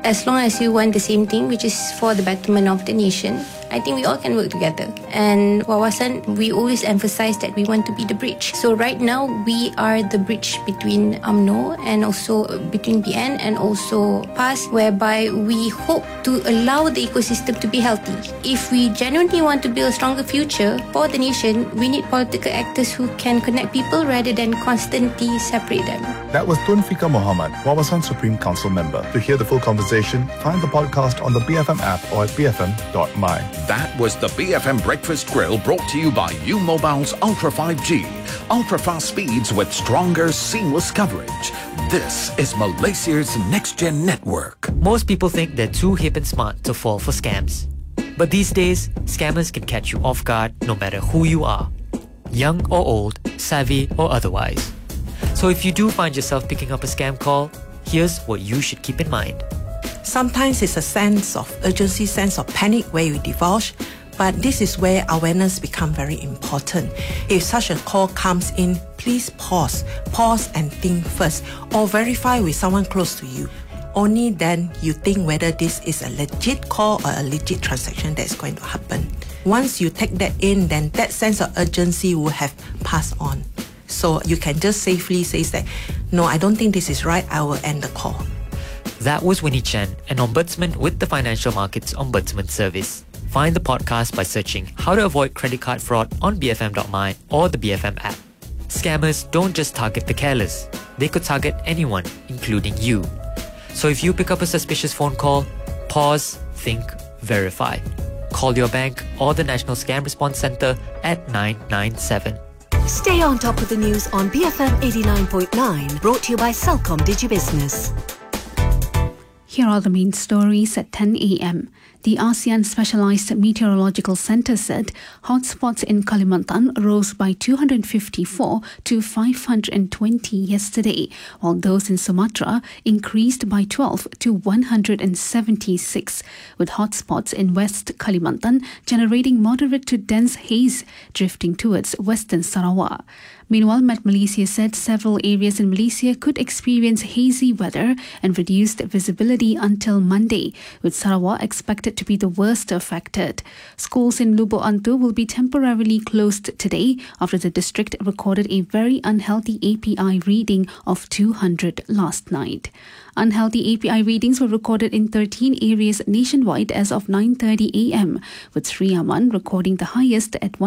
as long as you want the same thing, which is for the betterment of the nation, I think we all can work together. And Wawasan, we always emphasize that we want to be the bridge. So right now, we are the bridge between UMNO and also between BN and also PAS, whereby we hope to allow the ecosystem to be healthy. If we genuinely want to build a stronger future for the nation, we need political actors who can connect people rather than constantly separate them. That was Tun Fika Mohammed, Wawasan Supreme Council member. To hear the full conversation, find the podcast on the BFM app or at bfm.my. That was the BFM Breakfast Grill, brought to you by U-Mobile's Ultra 5G. Ultra-fast speeds with stronger, seamless coverage. This is Malaysia's next-gen network. Most people think they're too hip and smart to fall for scams. But these days, scammers can catch you off guard no matter who you are. Young or old, savvy or otherwise. So if you do find yourself picking up a scam call, here's what you should keep in mind. Sometimes it's a sense of urgency, sense of panic where you divulge, but this is where awareness becomes very important. If such a call comes in, please pause and think first, or verify with someone close to you. Only then you think whether this is a legit call or a legit transaction that's going to happen. Once you take that in, then that sense of urgency will have passed on. So you can just safely say that, no, I don't think this is right, I will end the call. That was Winnie Chen, an ombudsman with the Financial Markets Ombudsman Service. Find the podcast by searching How to Avoid Credit Card Fraud on bfm.my or the BFM app. Scammers don't just target the careless. They could target anyone, including you. So if you pick up a suspicious phone call, pause, think, verify. Call your bank or the National Scam Response Centre at 997. Stay on top of the news on BFM 89.9, brought to you by Celcom DigiBusiness. Here are the main stories at 10 a.m. The ASEAN Specialised Meteorological Centre said hotspots in Kalimantan rose by 254 to 520 yesterday, while those in Sumatra increased by 12 to 176, with hotspots in West Kalimantan generating moderate to dense haze drifting towards Western Sarawak. Meanwhile, Met Malaysia said several areas in Malaysia could experience hazy weather and reduced visibility until Monday, with Sarawak expected to be the worst affected. Schools in Lubuk Antu will be temporarily closed today after the district recorded a very unhealthy API reading of 200 last night. Unhealthy API readings were recorded in 13 areas nationwide as of 9:30 a.m., with Sri Aman recording the highest at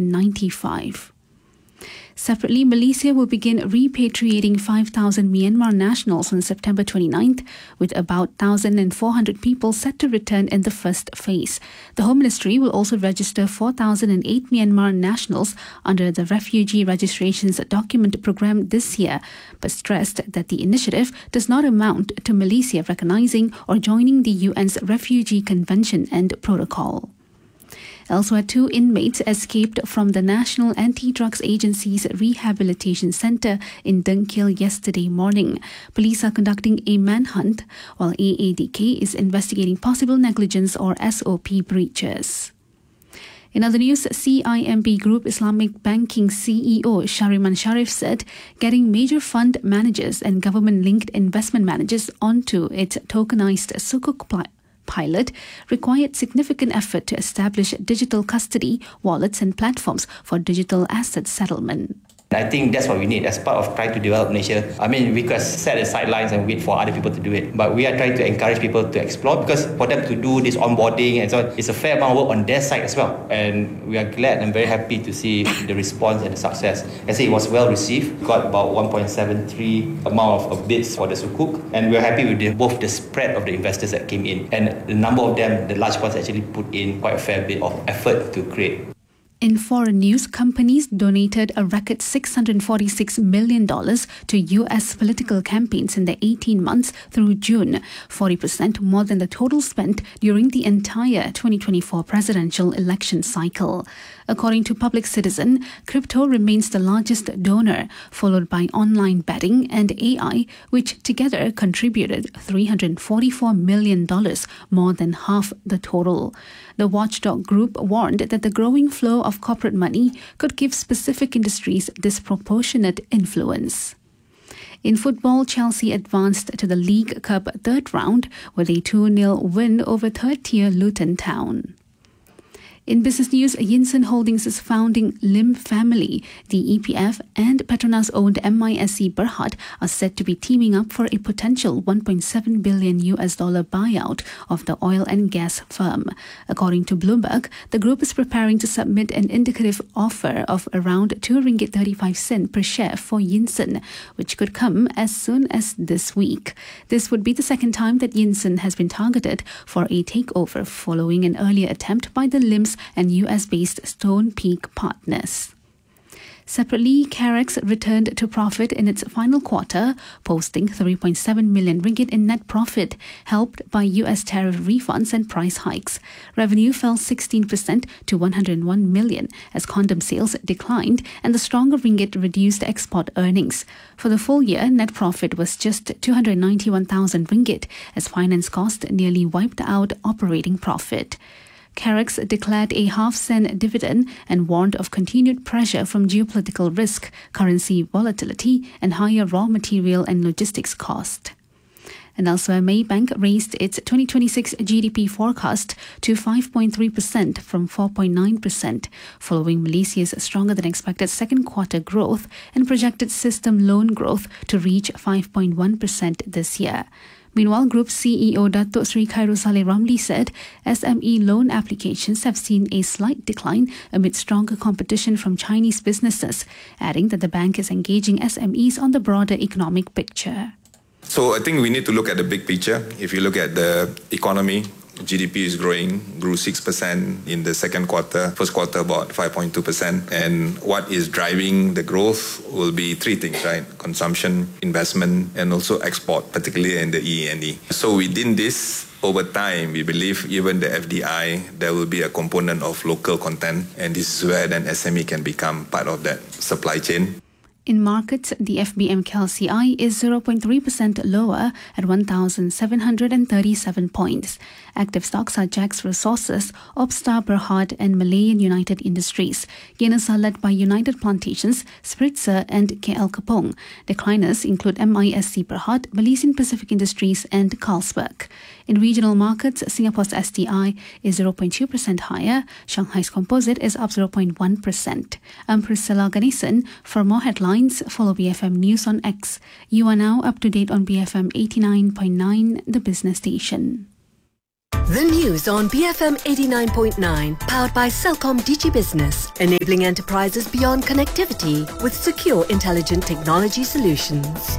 195. Separately, Malaysia will begin repatriating 5,000 Myanmar nationals on September 29th, with about 1,400 people set to return in the first phase. The Home Ministry will also register 4,008 Myanmar nationals under the Refugee Registrations Document Programme this year, but stressed that the initiative does not amount to Malaysia recognising or joining the UN's Refugee Convention and Protocol. Elsewhere, 2 inmates escaped from the National Anti-Drugs Agency's Rehabilitation Centre in Dengkil yesterday morning. Police are conducting a manhunt, while AADK is investigating possible negligence or SOP breaches. In other news, CIMB Group Islamic Banking CEO Shariman Sharif said getting major fund managers and government-linked investment managers onto its tokenized Sukuk pilot required significant effort to establish digital custody, wallets and platforms for digital asset settlement. I think that's what we need as part of trying to develop Malaysia. I mean, we could set the sidelines and wait for other people to do it. But we are trying to encourage people to explore, because for them to do this onboarding and so on, it's a fair amount of work on their side as well. And we are glad and very happy to see the response and the success. I say it was well received. We got about 1.73 amount of bids for the Sukuk. And we're happy with both the spread of the investors that came in. And the number of them, the large ones, actually put in quite a fair bit of effort to create. In foreign news, companies donated a record $646 million to U.S. political campaigns in the 18 months through June, 40% more than the total spent during the entire 2024 presidential election cycle. According to Public Citizen, crypto remains the largest donor, followed by online betting and AI, which together contributed $344 million, more than half the total. The watchdog group warned that the growing flow of corporate money could give specific industries disproportionate influence. In football, Chelsea advanced to the League Cup third round with a 2-0 win over third-tier Luton Town. In business news, Yinson Holdings' founding Lim family, the EPF, and Petronas-owned MISC Berhad are said to be teaming up for a potential $1.7 billion buyout of the oil and gas firm. According to Bloomberg, the group is preparing to submit an indicative offer of around R2.35 per share for Yinson, which could come as soon as this week. This would be the second time that Yinson has been targeted for a takeover following an earlier attempt by the Lims and US-based Stone Peak partners. Separately, Carex returned to profit in its final quarter, posting 3.7 million ringgit in net profit, helped by US tariff refunds and price hikes. Revenue fell 16% to 101 million as condom sales declined and the stronger ringgit reduced export earnings. For the full year, net profit was just 291,000 ringgit as finance cost nearly wiped out operating profit. Carex declared a half-cent dividend and warned of continued pressure from geopolitical risk, currency volatility, and higher raw material and logistics cost. And elsewhere, Maybank raised its 2026 GDP forecast to 5.3% from 4.9%, following Malaysia's stronger-than-expected second quarter growth and projected system loan growth to reach 5.1% this year. Meanwhile, Group CEO Datuk Sri Khairul Ramli said SME loan applications have seen a slight decline amid stronger competition from Chinese businesses, adding that the bank is engaging SMEs on the broader economic picture. So I think we need to look at the big picture. If you look at the economy, GDP is growing, grew 6% in the second quarter, first quarter about 5.2%. And what is driving the growth will be three things, right? Consumption, investment, and also export, particularly in the EE&E. So within this, over time, we believe even the FDI, there will be a component of local content. And this is where then SME can become part of that supply chain. In markets, the FBM KLCI is 0.3% lower at 1,737 points. Active stocks are Jax Resources, Opstar Berhad and Malayan United Industries. Gainers are led by United Plantations, Spritzer and KL Kapong. Decliners include MISC Berhad, Malaysian Pacific Industries and Carlsberg. In regional markets, Singapore's STI is 0.2% higher. Shanghai's Composite is up 0.1%. I'm Priscilla Ganesan. For more headlines, follow BFM News on X. You are now up to date on BFM 89.9, the business station. The news on BFM 89.9, powered by Celcom DigiBusiness, enabling enterprises beyond connectivity with secure, intelligent technology solutions.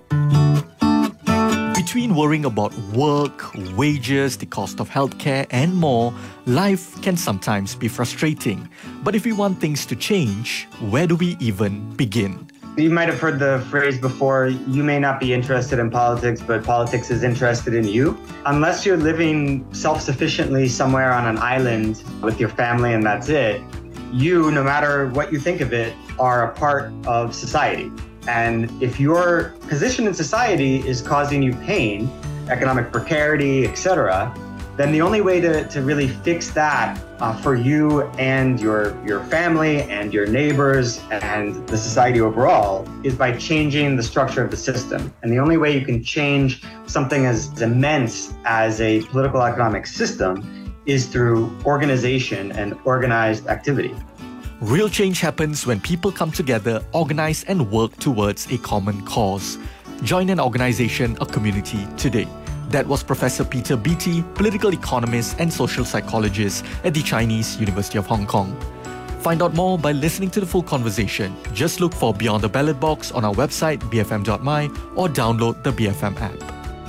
Between worrying about work, wages, the cost of healthcare, and more, life can sometimes be frustrating. But if we want things to change, where do we even begin? You might have heard the phrase before, you may not be interested in politics, but politics is interested in you. Unless you're living self-sufficiently somewhere on an island with your family and that's it, you, no matter what you think of it, are a part of society. And if your position in society is causing you pain, economic precarity, etc., then the only way to really fix that for you and your family and your neighbors and the society overall is by changing the structure of the system. And the only way you can change something as immense as a political economic system is through organization and organized activity. Real change happens when people come together, organize and work towards a common cause. Join an organization or community today. That was Professor Peter Beattie, political economist and social psychologist at the Chinese University of Hong Kong. Find out more by listening to the full conversation. Just look for Beyond the Ballot Box on our website bfm.my or download the BFM app.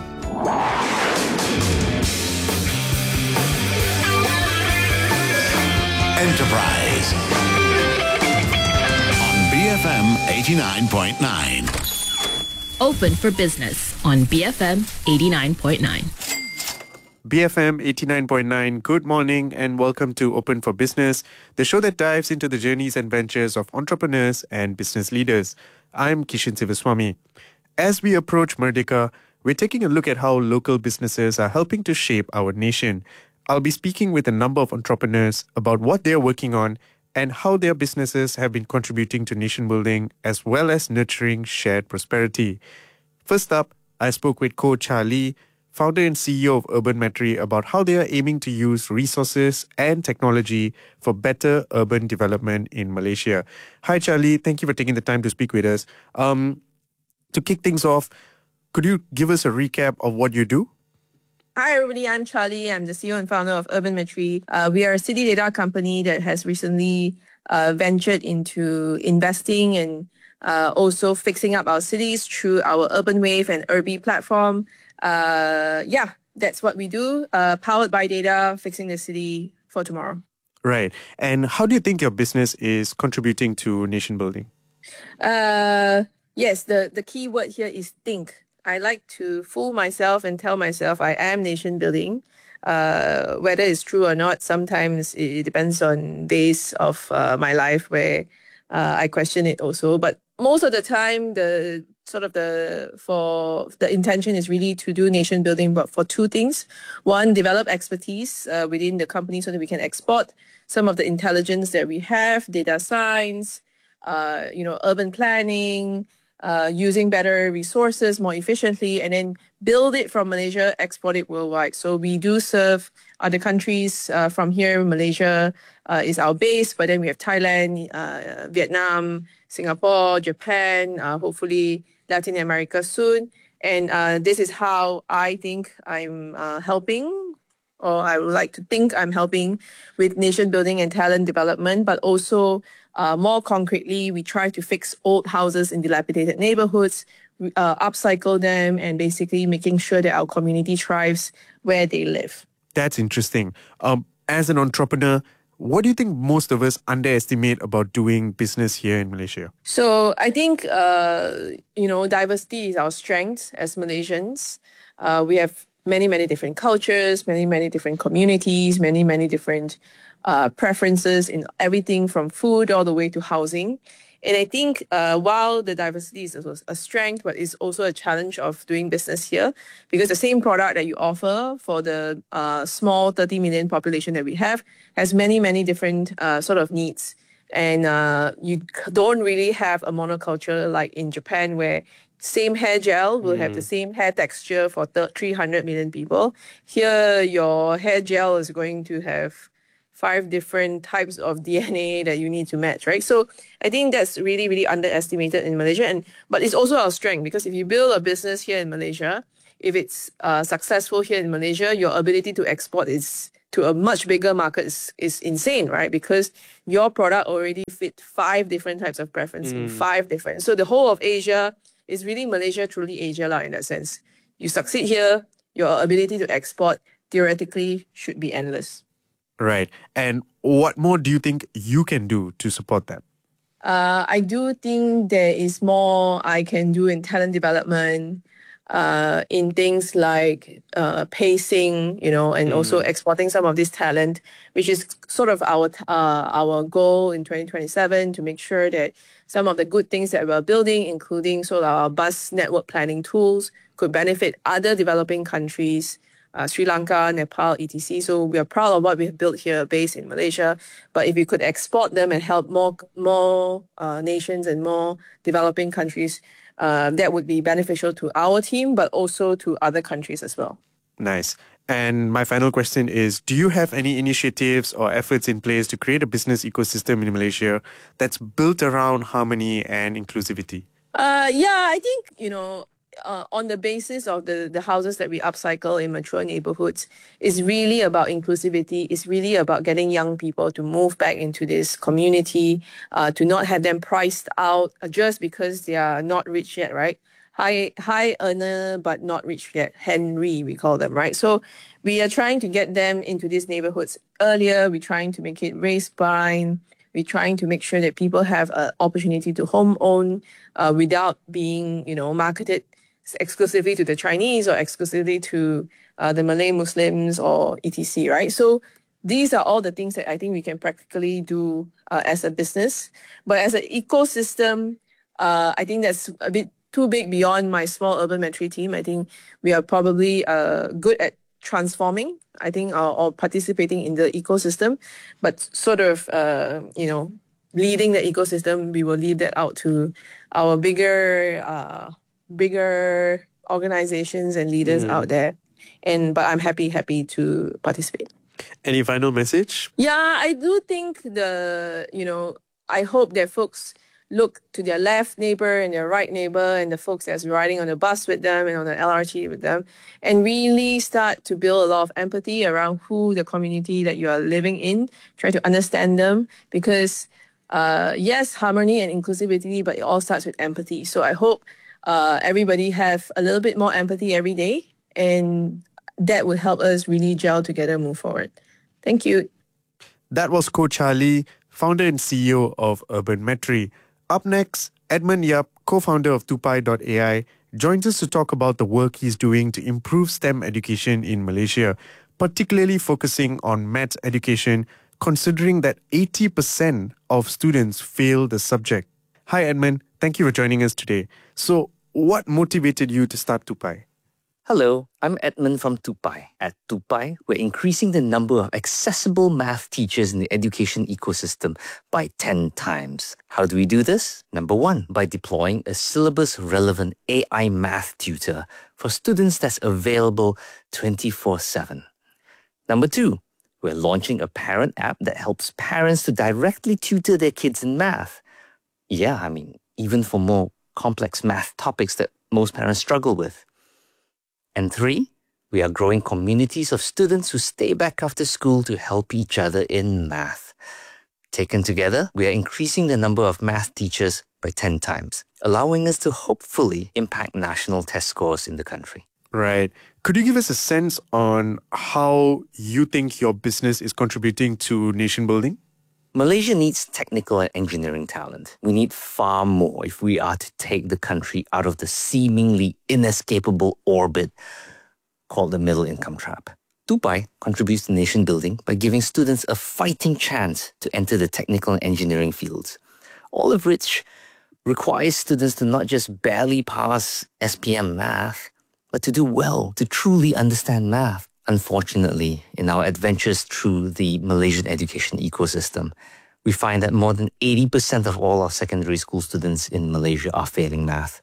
Enterprise on BFM 89.9. Open for Business on BFM 89.9. BFM 89.9, good morning and welcome to Open for Business, the show that dives into the journeys and ventures of entrepreneurs and business leaders. I'm Kishan Sivaswamy. As we approach Merdeka, we're taking a look at how local businesses are helping to shape our nation. I'll be speaking with a number of entrepreneurs about what they're working on and how their businesses have been contributing to nation building as well as nurturing shared prosperity. First up, I spoke with Koh Chia Lee, founder and CEO of Urban Metri, about how they are aiming to use resources and technology for better urban development in Malaysia. Hi Charlie, thank you for taking the time to speak with us. To kick things off, could you give us a recap of what you do? Hi everybody, I'm Charlie. I'm the CEO and founder of Urban Metri. We are a city data company that has recently ventured into investing and also fixing up our cities through our Urban Wave and Urbi platform. That's what we do. Powered by data, fixing the city for tomorrow. Right. And how do you think your business is contributing to nation building? Yes, the key word here is think. I like to fool myself and tell myself I am nation building. Whether it's true or not, sometimes it depends on days of my life where I question it also. But most of the time, the intention is really to do nation building, but for two things. One, develop expertise within the company so that we can export some of the intelligence that we have, data science, urban planning, using better resources more efficiently, and then build it from Malaysia, export it worldwide. So we do serve other countries from here. Malaysia is our base, but then we have Thailand, Vietnam, Singapore, Japan, hopefully Latin America soon. And this is how I think I'm helping, or I would like to think I'm helping with nation building and talent development, but also more concretely, we try to fix old houses in dilapidated neighborhoods, upcycle them, and basically making sure that our community thrives where they live. That's interesting. As an entrepreneur, what do you think most of us underestimate about doing business here in Malaysia? So I think, diversity is our strength as Malaysians. We have many, many different cultures, many, many different communities, many, many different preferences in everything from food all the way to housing. And I think while the diversity is a strength, but it's also a challenge of doing business here, because the same product that you offer for the small 30 million population that we have has many, many different sort of needs. And you don't really have a monoculture like in Japan, where same hair gel will have the same hair texture for 300 million people. Here, your hair gel is going to have 5 different types of DNA that you need to match, right? So I think that's really, really underestimated in Malaysia. But it's also our strength, because if you build a business here in Malaysia, if it's successful here in Malaysia, your ability to export is to a much bigger market is insane, right? Because your product already fit 5 different types of preference in 5 different. So the whole of Asia is really Malaysia, truly Asia in that sense. You succeed here, your ability to export theoretically should be endless. Right. And what more do you think you can do to support that? I do think there is more I can do in talent development, in things like pacing, and also exporting some of this talent, which is sort of our goal in 2027, to make sure that some of the good things that we're building, including sort of our bus network planning tools, could benefit other developing countries, Sri Lanka, Nepal, etc. So we are proud of what we have built here, based in Malaysia. But if we could export them and help more nations and more developing countries, that would be beneficial to our team, but also to other countries as well. Nice. And my final question is, do you have any initiatives or efforts in place to create a business ecosystem in Malaysia that's built around harmony and inclusivity? I think, on the basis of the houses that we upcycle in mature neighborhoods, is really about inclusivity. It's really about getting young people to move back into this community, to not have them priced out just because they are not rich yet, right? High earner, but not rich yet. Henry, we call them, right? So we are trying to get them into these neighborhoods earlier. We're trying to make it race blind. We're trying to make sure that people have an opportunity to home own without being, marketed exclusively to the Chinese or exclusively to the Malay Muslims or etc., right? So these are all the things that I think we can practically do as a business. But as an ecosystem, I think that's a bit too big beyond my small Urban Metri team. I think we are probably good at transforming, I think, or participating in the ecosystem, but sort of, leading the ecosystem, we will leave that out to our bigger organizations and leaders out there. But I'm happy to participate. Any final message? Yeah, I do think I hope that folks look to their left neighbor and their right neighbor and the folks that's riding on the bus with them and on the LRT with them, and really start to build a lot of empathy around who the community that you are living in, try to understand them, because yes, harmony and inclusivity, but it all starts with empathy. So I hope everybody have a little bit more empathy every day, and that will help us really gel together, move forward. Thank you. That was Ko Charlie, founder and CEO of Urban Metri. Up next, Edmund Yap, co-founder of Tupai.ai, joins us to talk about the work he's doing to improve STEM education in Malaysia, particularly focusing on maths education, considering that 80% of students fail the subject. Hi Edmund, thank you for joining us today. So, what motivated you to start Tupai? Hello, I'm Edmund from Tupai. At Tupai, we're increasing the number of accessible math teachers in the education ecosystem by 10 times. How do we do this? Number one, by deploying a syllabus-relevant AI math tutor for students that's available 24/7. Number two, we're launching a parent app that helps parents to directly tutor their kids in math. Yeah, even for more complex math topics that most parents struggle with. And three, we are growing communities of students who stay back after school to help each other in math. Taken together, we are increasing the number of math teachers by 10 times, allowing us to hopefully impact national test scores in the country. Right. Could you give us a sense on how you think your business is contributing to nation building? Malaysia needs technical and engineering talent. We need far more if we are to take the country out of the seemingly inescapable orbit called the middle income trap. Tupai contributes to nation building by giving students a fighting chance to enter the technical and engineering fields, all of which requires students to not just barely pass SPM math, but to do well, to truly understand math. Unfortunately, in our adventures through the Malaysian education ecosystem, we find that more than 80% of all our secondary school students in Malaysia are failing math.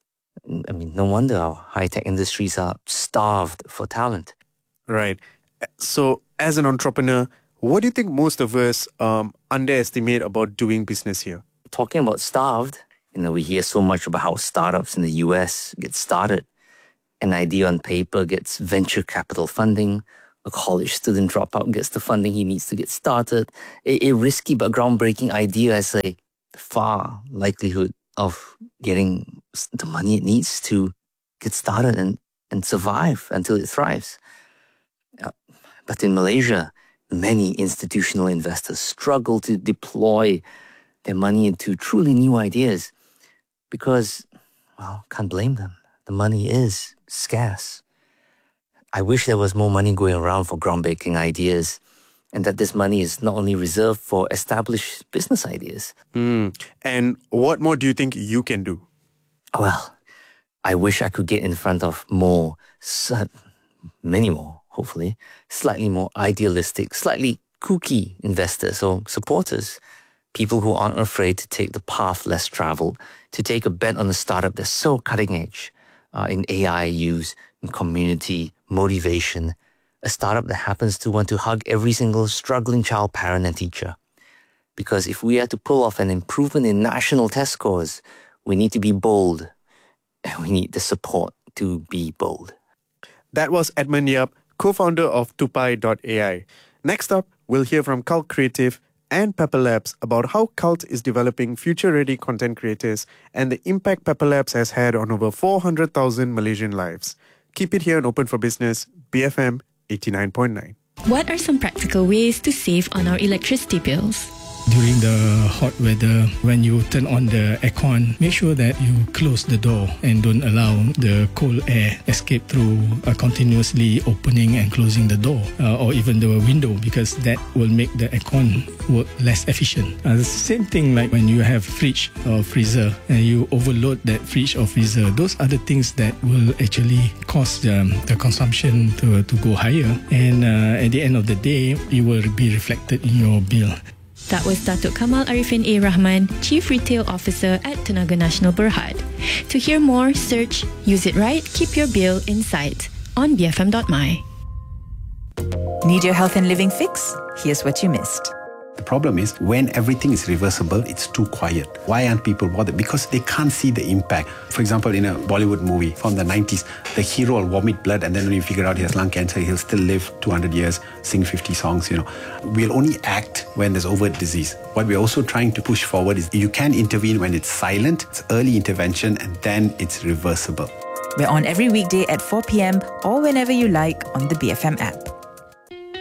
No wonder our high-tech industries are starved for talent. Right. So, as an entrepreneur, what do you think most of us underestimate about doing business here? Talking about starved, we hear so much about how startups in the US get started. An idea on paper gets venture capital funding. A college student dropout gets the funding he needs to get started. A risky but groundbreaking idea has a far likelihood of getting the money it needs to get started and survive until it thrives. But in Malaysia, many institutional investors struggle to deploy their money into truly new ideas because, can't blame them. The money is scarce. I wish there was more money going around for groundbreaking ideas and that this money is not only reserved for established business ideas. And what more do you think you can do? Well, I wish I could get in front of many more, hopefully, slightly more idealistic, slightly kooky investors or supporters. People who aren't afraid to take the path less traveled, to take a bet on a startup that's so cutting edge in AI use, in community, motivation, a startup that happens to want to hug every single struggling child, parent and teacher. Because if we are to pull off an improvement in national test scores, we need to be bold and we need the support to be bold. That was Edmund Yap, co-founder of Tupai.ai. Next up, we'll hear from Cult Creative and Pepper Labs about how Cult is developing future-ready content creators and the impact Pepper Labs has had on over 400,000 Malaysian lives. Keep it here and Open for Business, BFM 89.9. What are some practical ways to save on our electricity bills? during the hot weather, when you turn on the aircon, make sure that you close the door and don't allow the cold air escape through continuously opening and closing the door or even the window, because that will make the aircon work less efficient. The same thing like when you have fridge or freezer and you overload that fridge or freezer, those are the things that will actually cause the consumption to go higher, and at the end of the day it will be reflected in your bill. That was Datuk Kamal Arifin A. Rahman, Chief Retail Officer at Tenaga Nasional Berhad. To hear more, search Use It Right, Keep Your Bill in Sight on bfm.my. Need your health and living fix? Here's what you missed. The problem is when everything is reversible, it's too quiet. Why aren't people bothered? Because they can't see the impact. For example, in a Bollywood movie from the 90s, the hero will vomit blood and then when you figure out he has lung cancer, he'll still live 200 years, sing 50 songs, We'll only act when there's overt disease. What we're also trying to push forward is you can intervene when it's silent, it's early intervention, and then it's reversible. We're on every weekday at 4 p.m. or whenever you like on the BFM app.